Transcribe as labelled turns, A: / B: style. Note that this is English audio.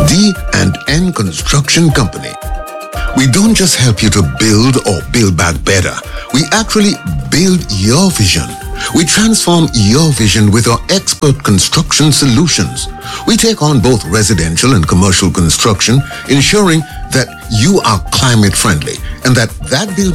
A: D&N Construction Company. We don't just help you to build or build back better. We actually build your vision. We transform your vision with our expert construction solutions. We take on both residential and commercial construction, ensuring that you are climate friendly and that building